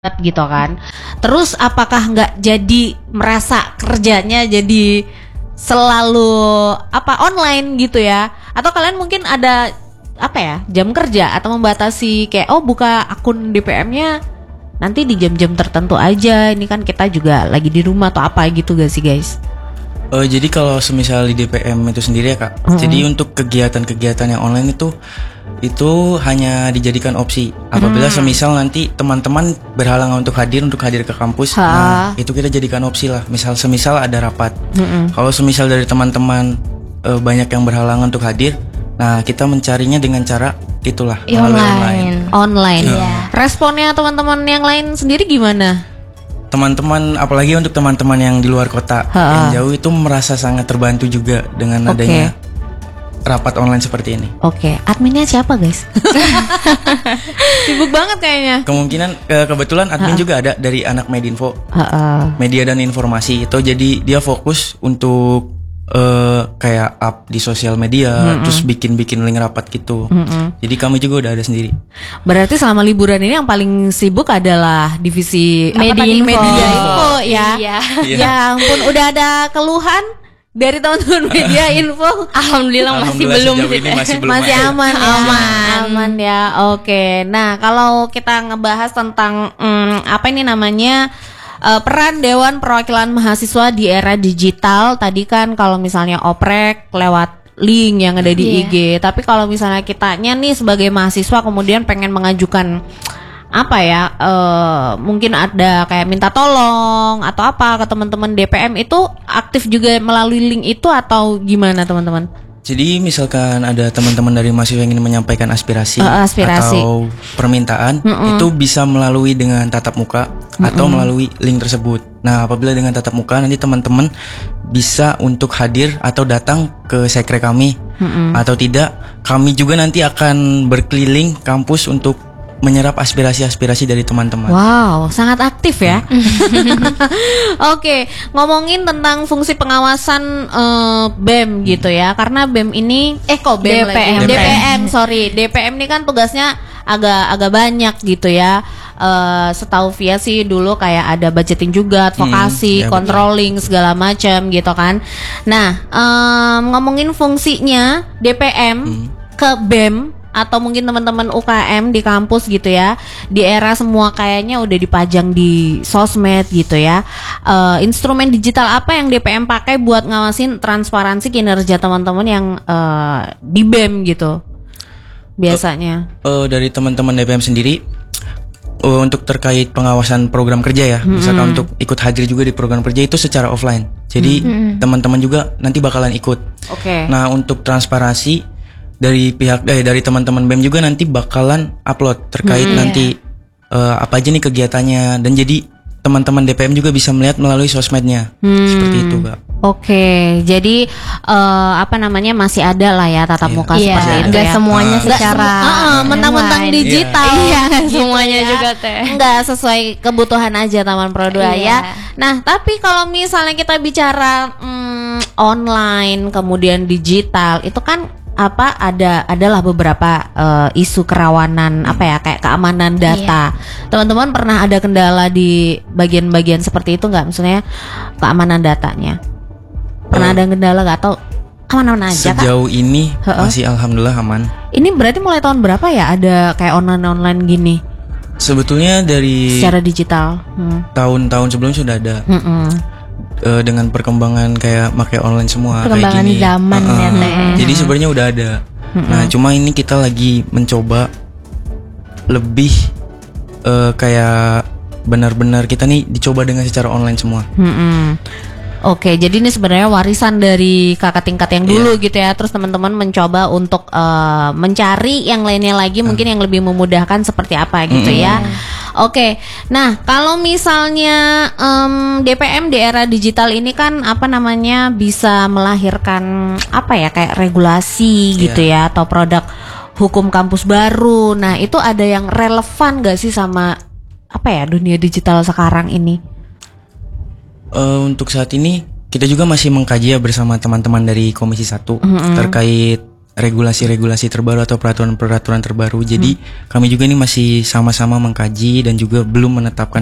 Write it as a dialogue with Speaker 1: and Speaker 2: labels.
Speaker 1: gitu kan. Terus apakah nggak jadi merasa kerjanya jadi selalu online gitu ya? Atau kalian mungkin ada jam kerja atau membatasi kayak buka akun DPM-nya nanti di jam-jam tertentu aja. Ini kan kita juga lagi di rumah atau apa gitu gak sih guys?
Speaker 2: Jadi kalau semisal di DPM itu sendiri ya Kak. Jadi untuk kegiatan-kegiatan yang online itu hanya dijadikan opsi. Apabila semisal nanti teman-teman berhalangan untuk hadir ke kampus, nah itu kita jadikan opsi lah. Semisal ada rapat. Kalau semisal dari teman-teman banyak yang berhalangan untuk hadir, nah kita mencarinya dengan cara itulah melalui
Speaker 1: online. Responnya teman-teman yang lain sendiri gimana?
Speaker 2: Teman-teman, apalagi untuk teman-teman yang di luar kota yang jauh itu merasa sangat terbantu juga dengan adanya rapat online seperti ini.
Speaker 1: Adminnya siapa guys? Sibuk banget kayaknya.
Speaker 2: Kebetulan admin juga ada dari anak Medinfo, media dan informasi itu. Jadi dia fokus untuk kayak up di sosial media, terus bikin link rapat gitu. Jadi kami juga udah ada sendiri. Berarti
Speaker 1: selama liburan ini yang paling sibuk adalah divisi media info ya. Ya ampun, udah ada keluhan dari teman-teman media info?
Speaker 3: Alhamdulillah masih belum.
Speaker 1: Masih aman ya. Oke. Nah, kalau kita ngebahas tentang peran Dewan Perwakilan Mahasiswa di era digital, tadi kan kalau misalnya oprek lewat link yang ada di IG. Tapi kalau misalnya kitanya nih sebagai mahasiswa kemudian pengen mengajukan mungkin ada kayak minta tolong atau ke teman-teman DPM, itu aktif juga melalui link itu atau gimana teman-teman?
Speaker 2: Jadi misalkan ada teman-teman dari mahasiswa yang ingin menyampaikan aspirasi atau permintaan, itu bisa melalui dengan tatap muka atau melalui link tersebut. Nah, apabila dengan tatap muka nanti teman-teman bisa untuk hadir atau datang ke sekre kami, atau tidak kami juga nanti akan berkeliling kampus untuk menyerap aspirasi-aspirasi dari teman-teman.
Speaker 1: Wow, sangat aktif ya. Oke, ngomongin tentang fungsi pengawasan BEM gitu ya. Karena BEM ini DPM ini kan tugasnya agak banyak gitu ya. Setahu Via sih dulu kayak ada budgeting juga, advokasi, controlling segala macam gitu kan. Nah, ngomongin fungsinya DPM ke BEM atau mungkin teman-teman UKM di kampus gitu ya, di era semua kayaknya udah dipajang di sosmed gitu ya. Instrumen digital apa yang DPM pakai buat ngawasin transparansi kinerja teman-teman yang di BEM gitu biasanya?
Speaker 2: Dari teman-teman DPM sendiri, untuk terkait pengawasan program kerja ya, misalkan untuk ikut hadir juga di program kerja itu secara offline. Jadi teman-teman juga nanti bakalan ikut. Nah, untuk transparansi dari teman-teman BEM juga nanti bakalan upload terkait nanti apa aja nih kegiatannya, dan jadi teman-teman DPM juga bisa melihat melalui sosmednya. Seperti itu, Kak.
Speaker 1: Jadi masih ada lah ya tatap muka seperti itu
Speaker 3: ya. Semuanya secara
Speaker 1: mentang-mentang digital.
Speaker 3: Semuanya
Speaker 1: ya.
Speaker 3: juga teh.
Speaker 1: Enggak sesuai kebutuhan aja Taman Pro 2 ya. Nah, tapi kalau misalnya kita bicara online kemudian digital, itu kan adalah beberapa isu kerawanan kayak keamanan data. Teman-teman pernah ada kendala di bagian-bagian seperti itu nggak? Maksudnya keamanan datanya pernah ada kendala nggak, atau aman-aman aja?
Speaker 2: Sejauh ini masih alhamdulillah aman.
Speaker 1: Ini berarti mulai tahun berapa ya ada kayak online gini?
Speaker 2: Sebetulnya dari
Speaker 1: secara digital
Speaker 2: tahun-tahun sebelumnya sudah ada. Dengan perkembangan kayak pakai online semua kayak gini,
Speaker 3: zaman ya teh.
Speaker 2: Jadi sebenarnya udah ada. Nah, cuma ini kita lagi mencoba lebih kayak benar-benar kita nih dicoba dengan secara online semua.
Speaker 1: Jadi ini sebenarnya warisan dari kakak tingkat yang dulu gitu ya. Terus teman-teman mencoba untuk mencari yang lainnya lagi, mungkin yang lebih memudahkan seperti apa gitu ya. Nah kalau misalnya DPM di era digital ini kan bisa melahirkan kayak regulasi gitu ya, atau produk hukum kampus baru. Nah itu ada yang relevan gak sih sama dunia digital sekarang ini?
Speaker 2: Untuk saat ini kita juga masih mengkaji ya bersama teman-teman dari Komisi 1 terkait regulasi-regulasi terbaru atau peraturan-peraturan terbaru. Jadi kami juga ini masih sama-sama mengkaji dan juga belum menetapkan